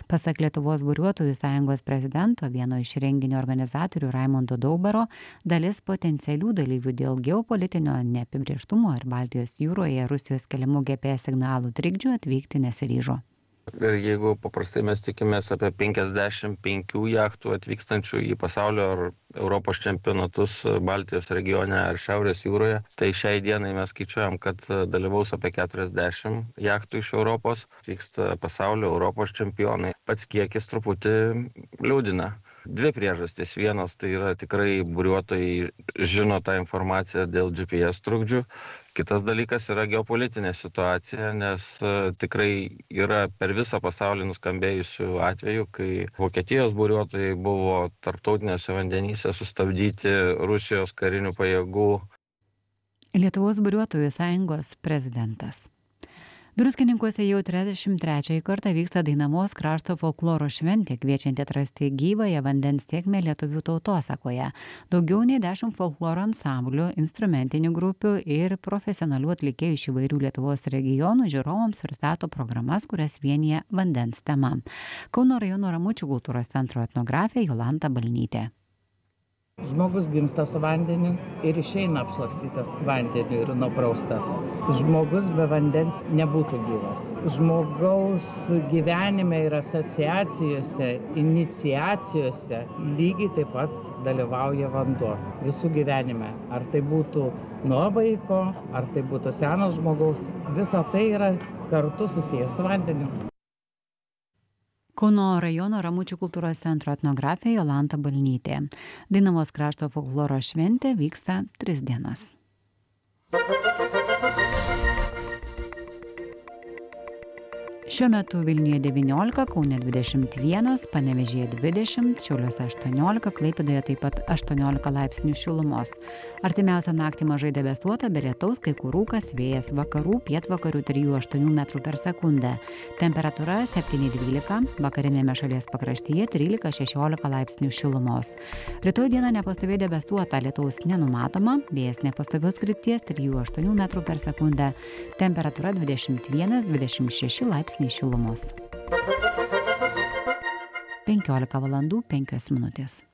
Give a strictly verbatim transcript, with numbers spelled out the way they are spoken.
Pasak Lietuvos buriuotojų sąjungos prezidento, vieno iš renginio organizatorių Raimundo Daubaro, dalis potencialių dalyvių dėl geopolitinio neapibrėžtumo ir Baltijos jūroje Rusijos keliamų G P S signalų trikdžių atvykti nesiryžo. Ir jeigu paprastai mes tikimės apie penkiasdešimt penkių jachtų atvykstančių į pasaulio ar Europos čempionatus Baltijos regione ar Šiaurės jūroje, tai šiai dienai mes skaičiuojam, kad dalyvaus apie keturiasdešimt jachtų iš Europos, vyksta pasaulio Europos čempionai. Pats kiekis truputį liūdina. Dvi priežastys. Vienos tai yra tikrai buriuotojai žino tą informaciją dėl G P S trukdžių. Kitas dalykas yra geopolitinė situacija, nes tikrai yra per visą pasaulį nuskambėjusių atvejų, kai Vokietijos buriuotojai buvo tarptautinėse vandenyse sustabdyti Rusijos karinių pajėgų. Lietuvos buriuotojų sąjungos prezidentas. Druskininkuose jau trisdešimt trečiąjį kartą vyksta Dainavos krašto folkloro šventė, kviečianti atrasti gyvąją vandens tėkmę lietuvių tautosakoje. Daugiau nei dešimt folkloro ansamblių, instrumentinių grupių ir profesionalių atlikėjų iš įvairių Lietuvos regionų žiūrovams pristato programas, kurias vienija vandens tema. Kauno rajono Ramučių kultūros centro etnografė Jolanta Balnytė. Žmogus gimsta su vandeniu ir išeina apšlakstytas vandeniu ir nupraustas. Žmogus be vandens nebūtų gyvas. Žmogaus gyvenime ir asociacijose, iniciacijose lygiai taip pat dalyvauja vanduo. Visų gyvenime. Ar tai būtų nuo vaiko, ar tai būtų senos žmogaus, visa tai yra kartu susijęs su vandeniu. Kauno rajono Ramučių kultūros centro etnografė Jolanta Balnytė. Dainavos krašto folkloro šventė vyksta tris dienas. Šiuo metu Vilniuje devyniolika, Kaune dvidešimt vienas, Panevėžyje dvidešimt, Šiauliuose aštuoniolika, Klaipėdoje taip pat aštuoniolika laipsnių šilumos. Artimiausią naktį mažai debesuota, be lietaus, kai kur rūkas, vėjas vakarų, pietvakarių trijų aštuonių metrų per sekundę. Temperatūra septyni dvylika, vakarinėme šalies pakraštyje trylika šešiolika laipsnių šilumos. Rytoj dieną nepastoviai debesuota, lietaus nenumatoma, vėjas nepastovios krypties trijų aštuonių metrų per sekundę. Temperatūra dvidešimt vienas dvidešimt šeši laipsniai šilumos. penkiolika valandų penkios minutės.